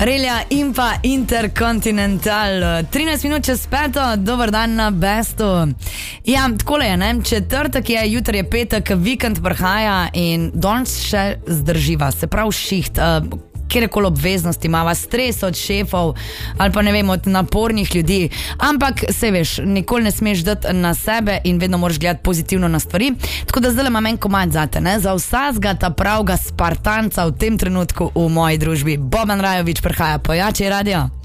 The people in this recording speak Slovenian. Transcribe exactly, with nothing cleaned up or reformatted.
Relja in pa Intercontinental. trinajst minut čez peto, dober dan na Bestu. Ja, takole je, ne? Četrtek je, jutri je petek, vikend prihaja in danes še zdrživa, se pravi šiht. Uh, kjerkoli obveznosti imava, stres od šefov ali pa ne vem, od napornih ljudi, ampak se veš, nikoli ne smeš dati na sebe in vedno moraš gledati pozitivno na stvari, tako da zdaj imam en komad zate, ne? Za vsakega ta pravga Spartanca v tem trenutku v moji družbi. Boban Rajovič prihaja, Pojači radio.